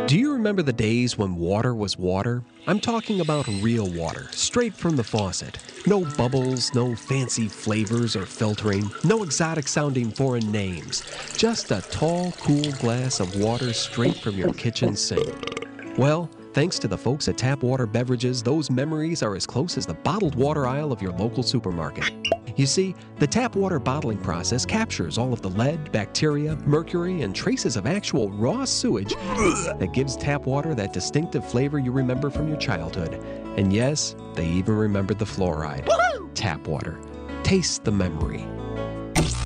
Do you remember the days when water was water? I'm talking about real water, straight from the faucet. No bubbles, no fancy flavors or filtering, no exotic sounding foreign names. Just a tall, cool glass of water straight from your kitchen sink. Well, thanks to the folks at Tap Water Beverages, those memories are as close as the bottled water aisle of your local supermarket. You see, the tap water bottling process captures all of the lead, bacteria, mercury, and traces of actual raw sewage that gives tap water that distinctive flavor you remember from your childhood. And yes, they even remembered the fluoride. Tap water. Taste the memory.